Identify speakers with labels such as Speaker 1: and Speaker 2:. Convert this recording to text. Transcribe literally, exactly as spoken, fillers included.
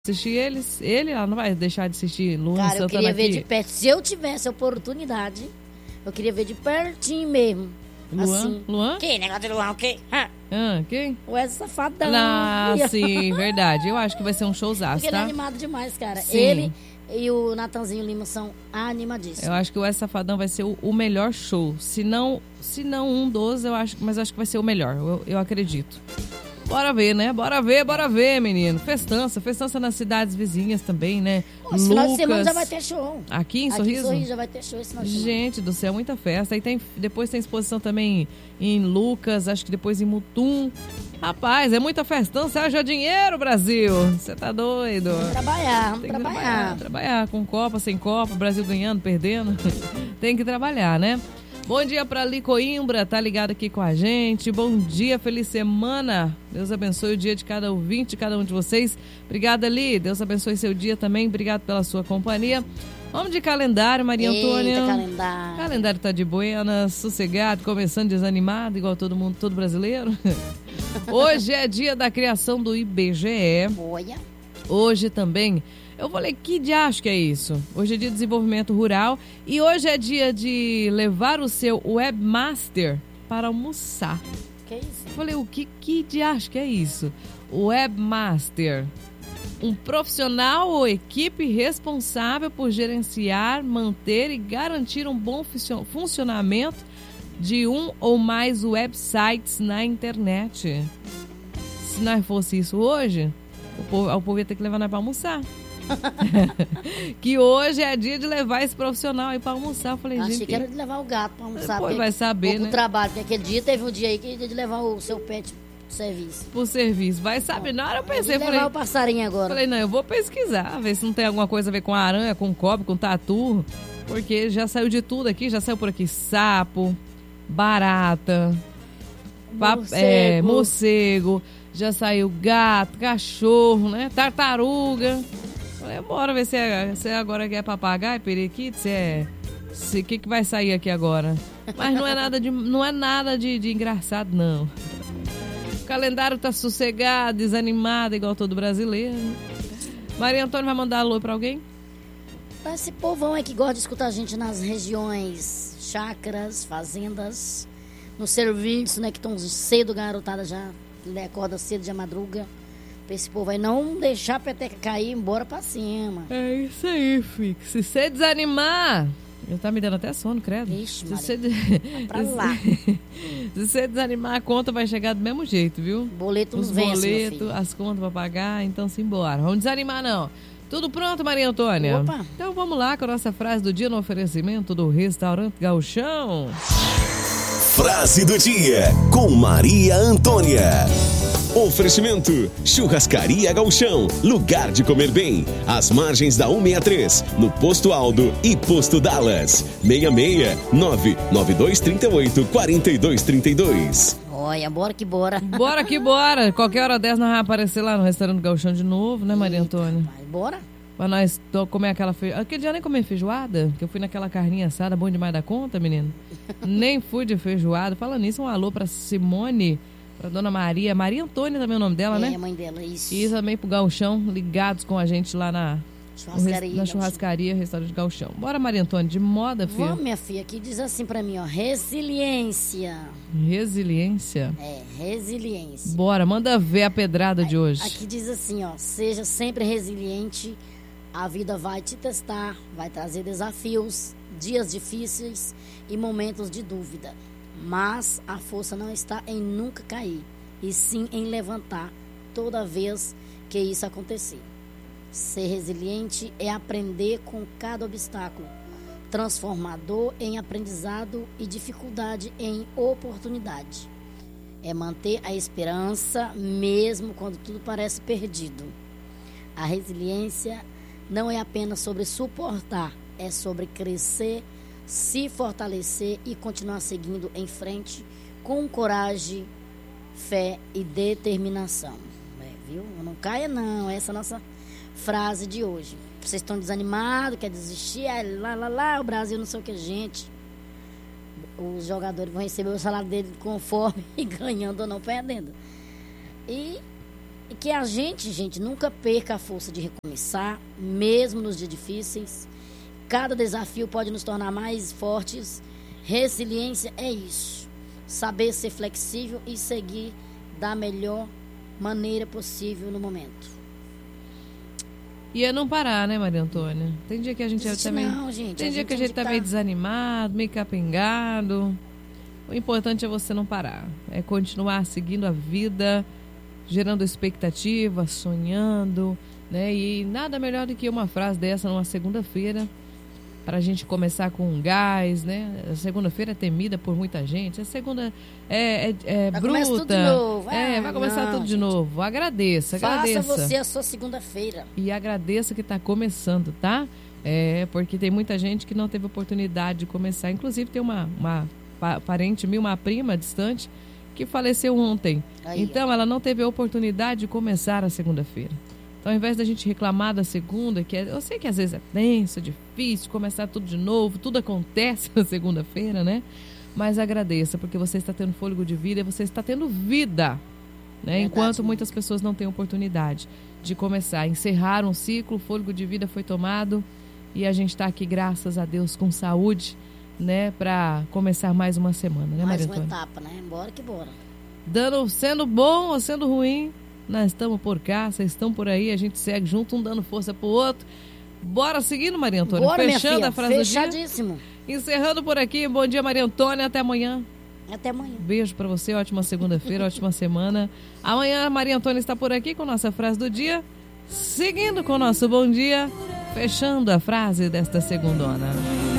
Speaker 1: assistir eles, ele, ela não vai deixar de assistir Luan
Speaker 2: Cara,
Speaker 1: Santana
Speaker 2: eu queria ver
Speaker 1: aqui.
Speaker 2: de perto. Se eu tivesse a oportunidade, eu queria ver de pertinho mesmo.
Speaker 1: Luan?
Speaker 2: Assim.
Speaker 1: Luan?
Speaker 2: Que negócio de Luan, o quê? Ah,
Speaker 1: Ah, quem?
Speaker 2: o Wesley Safadão.
Speaker 1: Ah, sim, verdade. Eu acho que vai ser um showzaço,
Speaker 2: Porque ele é
Speaker 1: tá?
Speaker 2: animado demais, cara.
Speaker 1: Sim.
Speaker 2: Ele e o Natanzinho Lima são animadíssimos.
Speaker 1: Eu acho que o Wesley Safadão vai ser o, o melhor show. Se não, se não um dos, eu acho, mas eu acho que vai ser o melhor. Eu, eu acredito. Bora ver, né? Bora ver, bora ver, menino. Festança, festança nas cidades vizinhas também, né?
Speaker 2: Pô, esse final de semana já vai ter show.
Speaker 1: Aqui em
Speaker 2: Aqui
Speaker 1: Sorriso?
Speaker 2: em Sorriso já vai ter show esse final de semana.
Speaker 1: Gente do céu, muita festa. Aí tem, depois tem exposição também em Lucas, acho que depois em Mutum. Rapaz, é muita festança, haja dinheiro, Brasil. Você tá doido?
Speaker 2: Vamos trabalhar, vamos
Speaker 1: Tem que
Speaker 2: trabalhar.
Speaker 1: trabalhar. Trabalhar com Copa, sem Copa, Brasil ganhando, perdendo. Tem que trabalhar, né? Bom dia pra Ali Coimbra, tá ligado aqui com a gente. Bom dia, feliz semana. Deus abençoe o dia de cada ouvinte, de cada um de vocês. Obrigada, Ali. Deus abençoe seu dia também. Obrigado pela sua companhia. Vamos de calendário, Maria
Speaker 2: Eita,
Speaker 1: Antônia.
Speaker 2: calendário.
Speaker 1: Calendário tá de buenas, sossegado, começando desanimado, igual todo mundo, todo brasileiro. Hoje é dia da criação do I B G E.
Speaker 2: Olha.
Speaker 1: Hoje também, eu falei, que diacho que é isso? Hoje é dia de desenvolvimento rural e hoje é dia de levar o seu webmaster para almoçar.
Speaker 2: Que isso?
Speaker 1: Eu falei, o que, que diacho que é isso? Webmaster, um profissional ou equipe responsável por gerenciar, manter e garantir um bom funcionamento de um ou mais websites na internet. Se não fosse isso hoje, o povo, o povo ia ter que levar nós para almoçar. Que hoje é dia de levar esse profissional aí para almoçar. Eu falei,
Speaker 2: Achei
Speaker 1: gente,
Speaker 2: que era de levar o gato para almoçar.
Speaker 1: depois vai saber, né?
Speaker 2: O trabalho, porque aquele dia teve um dia aí que ia de levar o seu pet pro serviço.
Speaker 1: Por serviço. Vai saber. Na hora eu pensei,
Speaker 2: de
Speaker 1: falei,
Speaker 2: levar o passarinho agora.
Speaker 1: falei, não, eu vou pesquisar, ver se não tem alguma coisa a ver com aranha, com cobre, com tatu. Porque já saiu de tudo aqui, já saiu por aqui sapo, barata, pap-
Speaker 2: Morcego.
Speaker 1: é, morcego, já saiu gato, cachorro, né? Tartaruga. Falei, bora ver se, é, se agora é papagaio, periquito, se é. O que, que vai sair aqui agora? Mas não é nada de, não é nada de, de engraçado, não. O calendário tá sossegado, desanimado, igual todo brasileiro. Maria Antônia vai mandar alô pra alguém?
Speaker 2: Pra esse povão aí que gosta de escutar a gente nas regiões, chácaras, fazendas, no serviço, né? Que estão cedo, garotada já, né, acorda cedo, já madruga. Pra esse povo aí não deixar a peteca cair, embora pra cima.
Speaker 1: É isso aí, filho. Se você desanimar... Eu tá me dando até sono, credo.
Speaker 2: Ixi,
Speaker 1: se
Speaker 2: Maria,
Speaker 1: você...
Speaker 2: vai pra lá.
Speaker 1: Se você desanimar, a conta vai chegar do mesmo jeito, viu?
Speaker 2: Boleto não
Speaker 1: Os
Speaker 2: vence, meu
Speaker 1: boletos,
Speaker 2: filho.
Speaker 1: as contas pra pagar, então simbora. Vamos desanimar, não. Tudo pronto, Maria Antônia?
Speaker 2: Opa.
Speaker 1: Então vamos lá com a nossa frase do dia no oferecimento do Restaurante Gauchão.
Speaker 3: Frase do dia com Maria Antônia. Oferecimento Churrascaria Gauchão, lugar de comer bem, às margens da cento e sessenta e três, no Posto Aldo e Posto Dallas. seis seis nove nove dois três oito quatro dois três dois.
Speaker 2: Olha, bora que bora.
Speaker 1: Bora que bora. Qualquer hora dessa nós vamos aparecer lá no Restaurante Gauchão de novo, né, Maria Antônia?
Speaker 2: Vai, bora.
Speaker 1: Pra nós to- comer aquela feijoada. Aquele dia nem comer feijoada, que eu fui naquela carninha assada, bom demais da conta, menino. Nem fui de feijoada. Falando nisso, um alô pra Simone, pra Dona Maria. Maria Antônia também é o nome dela,
Speaker 2: É,
Speaker 1: né?
Speaker 2: a mãe dela, isso.
Speaker 1: E também pro Gauchão, ligados com a gente lá na, no res-
Speaker 2: Churrascaria.
Speaker 1: na churrascaria, restaurante Gauchão. Bora, Maria Antônia, de moda, filha.
Speaker 2: Vamos, minha filha, aqui diz assim pra mim, ó, resiliência.
Speaker 1: Resiliência.
Speaker 2: É, resiliência.
Speaker 1: Bora, manda ver a pedrada de hoje.
Speaker 2: Aqui diz assim, ó, seja sempre resiliente, a vida vai te testar, vai trazer desafios, dias difíceis e momentos de dúvida. Mas a força não está em nunca cair, e sim em levantar toda vez que isso acontecer. Ser resiliente é aprender com cada obstáculo, transformador em aprendizado e dificuldade em oportunidade. É manter a esperança mesmo quando tudo parece perdido. A resiliência não é apenas sobre suportar, é sobre crescer, se fortalecer e continuar seguindo em frente com coragem, fé e determinação. É, viu? Não caia não, essa é a nossa frase de hoje. Vocês estão desanimados, quer desistir, é lá, lá, lá, o Brasil não sei o que, gente. Os jogadores vão receber o salário dele conforme ganhando ou não perdendo. E E que a gente, gente, nunca perca a força de recomeçar, mesmo nos dias difíceis. Cada desafio pode nos tornar mais fortes. Resiliência é isso. Saber ser flexível e seguir da melhor maneira possível no momento.
Speaker 1: E é não parar, né, Maria Antônia? Tem dia que a gente
Speaker 2: Existe
Speaker 1: tá meio...
Speaker 2: não, gente.
Speaker 1: Tem
Speaker 2: A
Speaker 1: dia
Speaker 2: gente
Speaker 1: que a gente tá
Speaker 2: tá-
Speaker 1: meio desanimado, meio capengado. O importante é você não parar. É continuar seguindo a vida, gerando expectativa, sonhando, né? E nada melhor do que uma frase dessa numa segunda-feira, para a gente começar com um gás, né? A segunda-feira é temida por muita gente. A segunda é, é, é
Speaker 2: Vai
Speaker 1: bruta.
Speaker 2: começar tudo de novo.
Speaker 1: É,
Speaker 2: Ah,
Speaker 1: vai começar
Speaker 2: não,
Speaker 1: tudo de
Speaker 2: gente.
Speaker 1: novo. Agradeça, agradeça.
Speaker 2: Faça você a sua segunda-feira.
Speaker 1: E agradeça que está começando, tá? É, porque tem muita gente que não teve oportunidade de começar. Inclusive tem uma, uma pa- parente minha, uma prima distante, que faleceu ontem.
Speaker 2: Aí,
Speaker 1: Então ela não teve a oportunidade de começar a segunda-feira. Então, ao invés da gente reclamar da segunda, que é, eu sei que às vezes é tenso, é difícil, começar tudo de novo, tudo acontece na segunda-feira, né? Mas agradeça, porque você está tendo fôlego de vida e você está tendo vida, né?
Speaker 2: Verdade,
Speaker 1: Enquanto
Speaker 2: né?
Speaker 1: muitas pessoas não têm oportunidade de começar. Encerrar um ciclo, o fôlego de vida foi tomado e a gente está aqui, graças a Deus, com saúde, né? Para começar mais uma semana, né,
Speaker 2: mais
Speaker 1: Maria
Speaker 2: uma
Speaker 1: Antônia?
Speaker 2: etapa, né? Bora que bora.
Speaker 1: Dando, sendo bom ou sendo ruim, nós estamos por cá, vocês estão por aí, a gente segue junto, um dando força pro outro. Bora seguindo, Maria Antônia?
Speaker 2: Bora, minha
Speaker 1: Fechando
Speaker 2: filha.
Speaker 1: a frase do dia.
Speaker 2: Fechadíssimo.
Speaker 1: Encerrando por aqui. Bom dia, Maria Antônia. Até amanhã.
Speaker 2: Até amanhã.
Speaker 1: Beijo pra você. Ótima segunda-feira, ótima semana. Amanhã a Maria Antônia está por aqui com nossa frase do dia. Seguindo com o nosso bom dia. Fechando a frase desta segundona.